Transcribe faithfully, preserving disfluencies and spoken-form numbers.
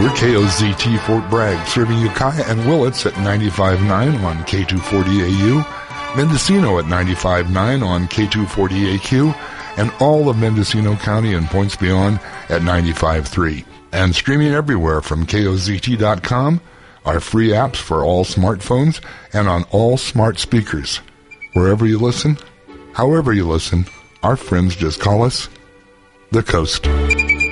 We're K O Z T Fort Bragg, serving Ukiah and Willits at ninety-five point nine on K two forty A U, Mendocino at ninety-five point nine on K two forty A Q, and all of Mendocino County and points beyond at ninety-five point three. And streaming everywhere from K O Z T dot com, our free apps for all smartphones, and on all smart speakers. Wherever you listen, however you listen, our friends just call us The Coast.